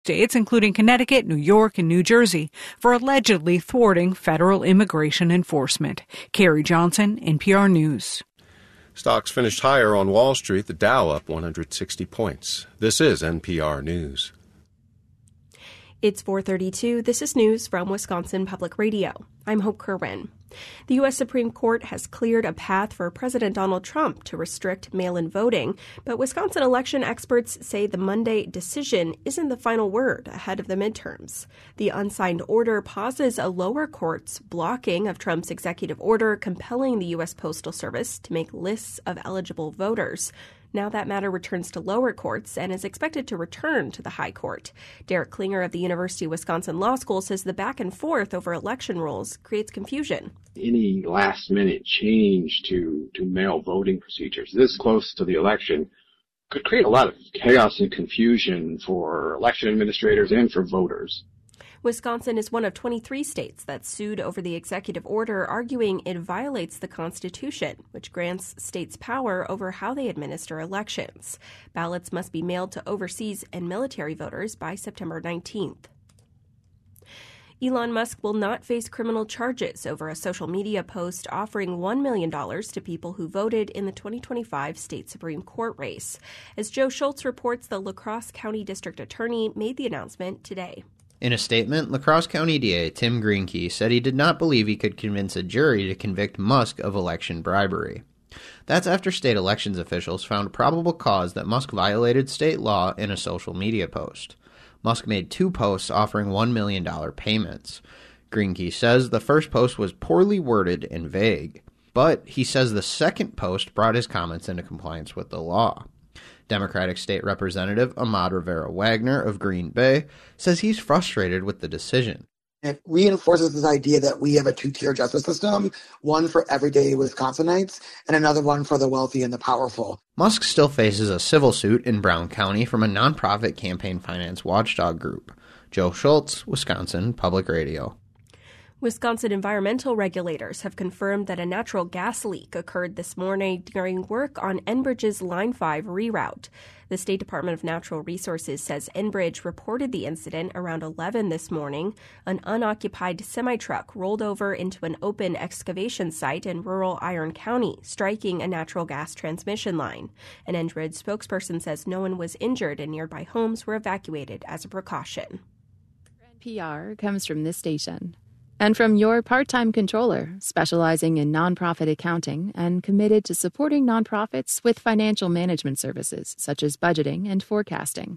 states, including Connecticut, New York, and New Jersey, for allegedly thwarting federal immigration enforcement. Carrie Johnson, NPR News. Stocks finished higher on Wall Street, the Dow up 160 points. This is NPR News. It's 4:32. This is news from Wisconsin Public Radio. I'm Hope Kerwin. The U.S. Supreme Court has cleared a path for President Donald Trump to restrict mail-in voting, but Wisconsin election experts say the Monday decision isn't the final word ahead of the midterms. The unsigned order pauses a lower court's blocking of Trump's executive order compelling the U.S. Postal Service to make lists of eligible voters. Now that matter returns to lower courts and is expected to return to the high court. Derek Klinger of the University of Wisconsin Law School says the back and forth over election rules creates confusion. Any last-minute change to mail voting procedures this close to the election could create a lot of chaos and confusion for election administrators and for voters. Wisconsin is one of 23 states that sued over the executive order, arguing it violates the Constitution, which grants states power over how they administer elections. Ballots must be mailed to overseas and military voters by September 19th. Elon Musk will not face criminal charges over a social media post offering $1 million to people who voted in the 2025 state Supreme Court race. As Joe Schultz reports, the La Crosse County District Attorney made the announcement today. In a statement, La Crosse County DA Tim Greenkey said he did not believe he could convince a jury to convict Musk of election bribery. That's after state elections officials found probable cause that Musk violated state law in a social media post. Musk made 2 posts offering $1 million payments. Greenkey says the first post was poorly worded and vague, but he says the second post brought his comments into compliance with the law. Democratic State Representative Ahmad Rivera-Wagner of Green Bay says he's frustrated with the decision. It reinforces this idea that we have a 2-tier justice system, one for everyday Wisconsinites and another one for the wealthy and the powerful. Musk still faces a civil suit in Brown County from a nonprofit campaign finance watchdog group. Joe Schultz, Wisconsin Public Radio. Wisconsin environmental regulators have confirmed that a natural gas leak occurred this morning during work on Enbridge's Line 5 reroute. The State Department of Natural Resources says Enbridge reported the incident around 11 this morning. An unoccupied semi-truck rolled over into an open excavation site in rural Iron County, striking a natural gas transmission line. An Enbridge spokesperson says no one was injured and nearby homes were evacuated as a precaution. NPR comes from this station. And from your part-time controller, specializing in nonprofit accounting and committed to supporting nonprofits with financial management services such as budgeting and forecasting.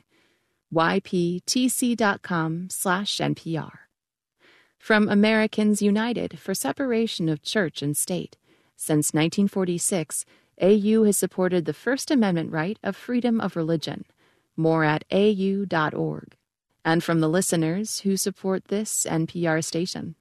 YPTC.com/NPR. From Americans United for Separation of Church and State. Since 1946, AU has supported the First Amendment right of freedom of religion. More at au.org. And from the listeners who support this NPR station.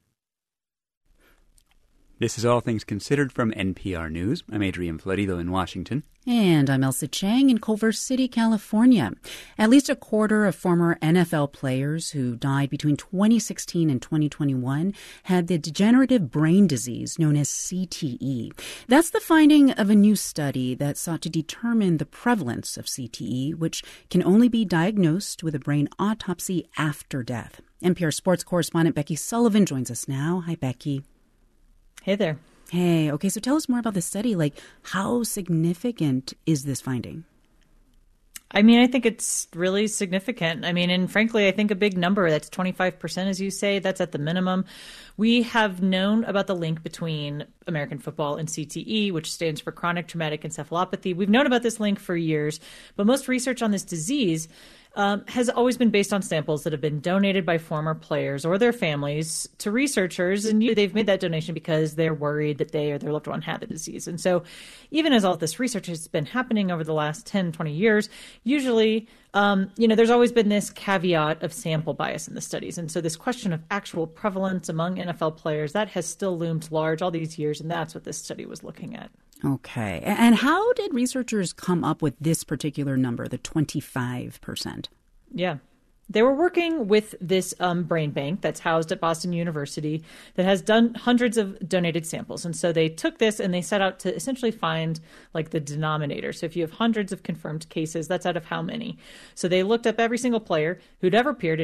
This is All Things Considered from NPR News. I'm Adrian Florido in Washington. And I'm Elsa Chang in Culver City, California. At least a quarter of former NFL players who died between 2016 and 2021 had the degenerative brain disease known as CTE. That's the finding of a new study that sought to determine the prevalence of CTE, which can only be diagnosed with a brain autopsy after death. NPR sports correspondent Becky Sullivan joins us now. Hi, Becky. Hey there. Hey, okay, so tell us more about the study. Like, how significant is this finding? I mean, I think it's really significant. I mean, and frankly, I think a big number, that's 25%, as you say, that's at the minimum. We have known about the link between American football and CTE, which stands for chronic traumatic encephalopathy. We've known about this link for years, but most research on this disease has always been based on samples that have been donated by former players or their families to researchers. And they've made that donation because they're worried that they or their loved one had the disease. And so even as all this research has been happening over the last 10, 20 years, usually, there's always been this caveat of sample bias in the studies. And so this question of actual prevalence among NFL players, that has still loomed large all these years. And that's what this study was looking at. Okay. And how did researchers come up with this particular number, the 25%? Yeah. They were working with this brain bank that's housed at Boston University that has done hundreds of donated samples. And so they took this and they set out to essentially find like the denominator. So if you have hundreds of confirmed cases, that's out of how many? So they looked up every single player who'd ever appeared